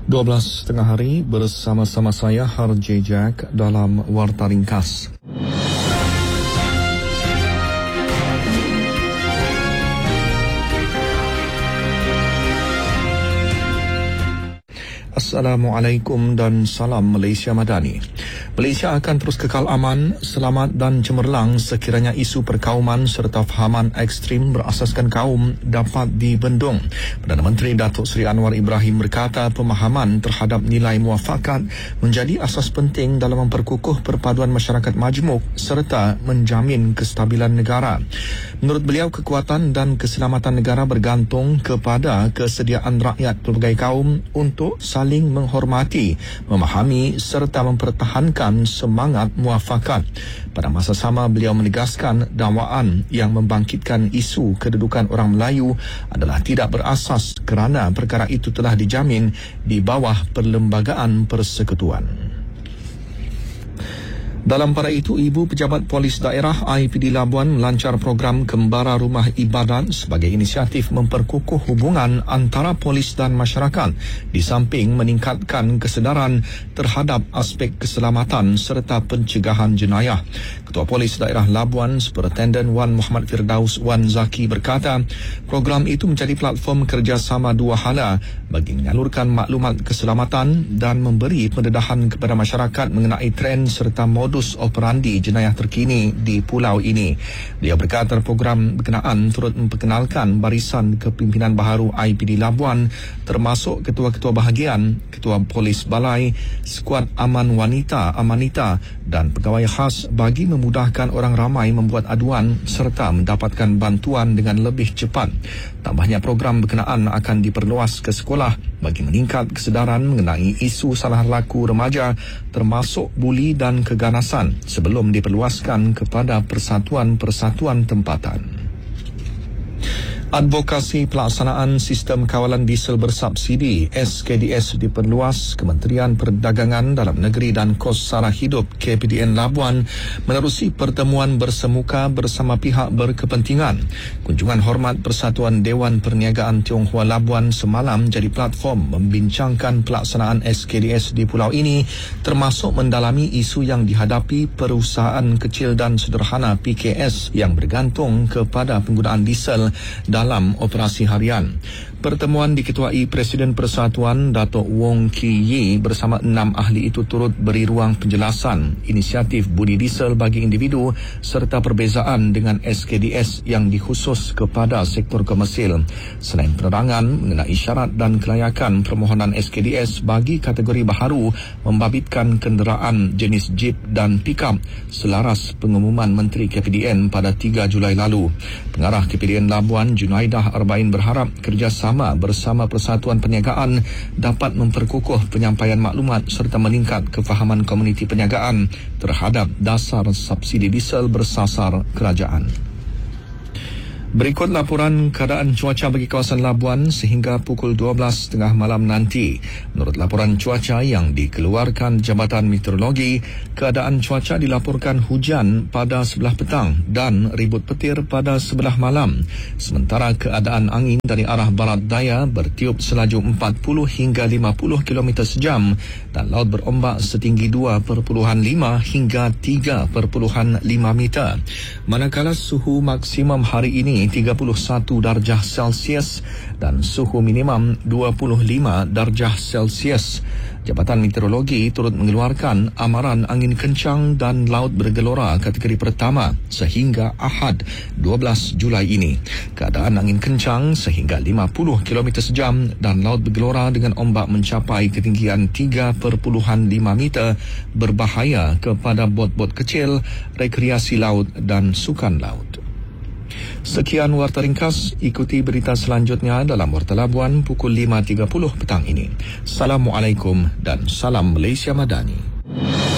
12 hari bersama-sama saya Harjay Jack dalam Warta Ringkas. Assalamualaikum dan salam Malaysia Madani. Malaysia akan terus kekal aman, selamat dan cemerlang sekiranya isu perkauman serta fahaman ekstrim berasaskan kaum dapat dibendung. Perdana Menteri Datuk Seri Anwar Ibrahim berkata pemahaman terhadap nilai muafakat menjadi asas penting dalam memperkukuh perpaduan masyarakat majmuk serta menjamin kestabilan negara. Menurut beliau, kekuatan dan keselamatan negara bergantung kepada kesediaan rakyat pelbagai kaum untuk saling menghormati, memahami serta mempertahankan semangat muafakat. Pada masa sama, beliau menegaskan dakwaan yang membangkitkan isu kedudukan orang Melayu adalah tidak berasas kerana perkara itu telah dijamin di bawah Perlembagaan Persekutuan. Dalam pada itu, Ibu Pejabat Polis Daerah IPD Labuan melancar program Kembara Rumah Ibadat sebagai inisiatif memperkukuh hubungan antara polis dan masyarakat di samping meningkatkan kesedaran terhadap aspek keselamatan serta pencegahan jenayah. Ketua Polis Daerah Labuan, Superintendent Wan Muhammad Firdaus Wan Zaki berkata, program itu menjadi platform kerjasama dua hala bagi menyalurkan maklumat keselamatan dan memberi pendedahan kepada masyarakat mengenai trend serta modus operandi jenayah terkini di pulau ini. Dia berkata program berkenaan turut memperkenalkan barisan kepimpinan baharu IPD Labuan termasuk ketua-ketua bahagian, ketua polis balai, skuad aman wanita, amanita dan pegawai khas bagi memudahkan orang ramai membuat aduan serta mendapatkan bantuan dengan lebih cepat. Tambahnya, program berkenaan akan diperluas ke sekolah bagi meningkat kesedaran mengenai isu salah laku remaja termasuk buli dan keganasan sebelum diperluaskan kepada persatuan-persatuan tempatan. Advokasi pelaksanaan sistem kawalan diesel bersubsidi SKDS diperluas. Kementerian Perdagangan Dalam Negeri dan Kos Sara Hidup KPDN Labuan menerusi pertemuan bersemuka bersama pihak berkepentingan. Kunjungan hormat Persatuan Dewan Perniagaan Tionghoa Labuan semalam jadi platform membincangkan pelaksanaan SKDS di pulau ini termasuk mendalami isu yang dihadapi perusahaan kecil dan sederhana PKS yang bergantung kepada penggunaan diesel dalam operasi harian. Pertemuan diketuai Presiden Persatuan Datuk Wong Ki Yi bersama 6 ahli itu turut beri ruang penjelasan inisiatif budi diesel bagi individu serta perbezaan dengan SKDS yang dikhusus kepada sektor komersil. Selain penerangan mengenai syarat dan kelayakan permohonan SKDS bagi kategori baharu membabitkan kenderaan jenis jeep dan pickup selaras pengumuman Menteri KPDN pada 3 Julai lalu. Pengarah KPDN Labuan Junaidah Arba'in berharap kerjasama bersama Persatuan Perniagaan dapat memperkukuh penyampaian maklumat serta meningkat kefahaman komuniti perniagaan terhadap dasar subsidi diesel bersasar kerajaan. Berikut laporan keadaan cuaca bagi kawasan Labuan sehingga pukul 12.30 malam nanti. Menurut laporan cuaca yang dikeluarkan Jabatan Meteorologi, keadaan cuaca dilaporkan hujan pada sebelah petang dan ribut petir pada sebelah malam. Sementara keadaan angin dari arah barat daya bertiup selaju 40 hingga 50 km sejam dan laut berombak setinggi 2.5 hingga 3.5 meter. Manakala suhu maksimum hari ini 31 darjah Celsius dan suhu minimum 25 darjah Celsius. Jabatan Meteorologi turut mengeluarkan amaran angin kencang dan laut bergelora kategori pertama sehingga Ahad 12 Julai ini. Keadaan angin kencang sehingga 50 km sejam dan laut bergelora dengan ombak mencapai ketinggian 3.5 meter berbahaya kepada bot-bot kecil, rekreasi laut dan sukan laut. Sekian Warta Ringkas, ikuti berita selanjutnya dalam Warta Labuan pukul 5.30 petang ini. Assalamualaikum dan salam Malaysia Madani.